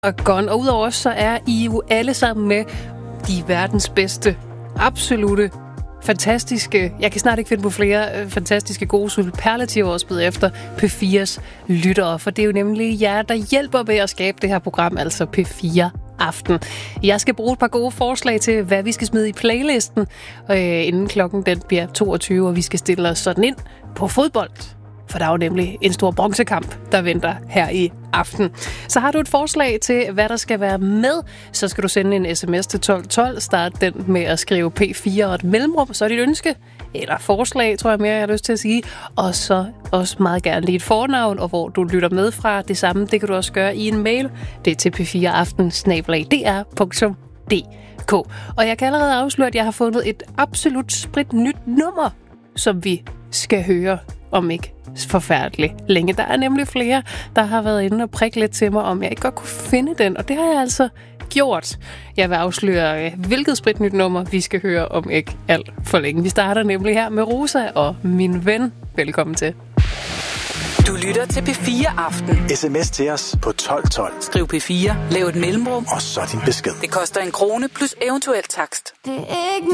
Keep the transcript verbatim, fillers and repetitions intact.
Og Gone. Og udover os, så er I jo alle sammen med de verdens bedste, absolutte, fantastiske, jeg kan snart ikke finde på flere øh, fantastiske gode superlativer også blevet efter P fires lyttere, for det er jo nemlig jer, der hjælper med at skabe det her program, altså P fire Aften. Jeg skal bruge et par gode forslag til, hvad vi skal smide i playlisten, øh, inden klokken den bliver toogtyve, og vi skal stille os sådan ind på fodbold. For der er jo nemlig en stor bronzekamp, der venter her i aften. Så har du et forslag til, hvad der skal være med, så skal du sende en sms til tolv tolv. Start den med at skrive P fire og et mellemrum, så er dit ønske. Eller forslag, tror jeg mere, jeg har lyst til at sige. Og så også meget gerne lige et fornavn, og hvor du lytter med fra. Det samme, det kan du også gøre i en mail. Det er til p fire aften snabel-a d r punktum d k. Og jeg kan allerede afsløre, at jeg har fundet et absolut spritnyt nummer, som vi skal høre om ikke forfærdeligt længe. Der er nemlig flere, der har været inde og prikke lidt til mig, om jeg ikke godt kunne finde den, og det har jeg altså gjort. Jeg vil afsløre, hvilket spritnyt nummer vi skal høre om ikke alt for længe. Vi starter nemlig her med Rosa og Min Ven. Velkommen til. Du lytter til P fire Aften. Sms til os på tolv tolv. Skriv P fire, lav et mellemrum, og så din besked. Det koster en krone plus eventuel takst. Det er ikke